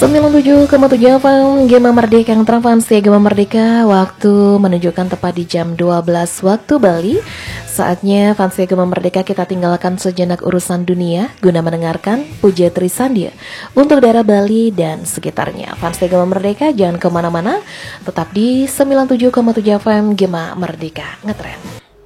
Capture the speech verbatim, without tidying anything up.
sembilan puluh tujuh koma tujuh F M Gema Merdeka yang terfansi Gema Merdeka. Waktu menunjukkan tepat di jam dua belas waktu Bali. Saatnya fansi Gema Merdeka kita tinggalkan sejenak urusan dunia guna mendengarkan Puja Trisandia untuk daerah Bali dan sekitarnya. Fansi Gema Merdeka jangan kemana-mana, tetap di sembilan puluh tujuh koma tujuh F M Gema Merdeka Ngetren.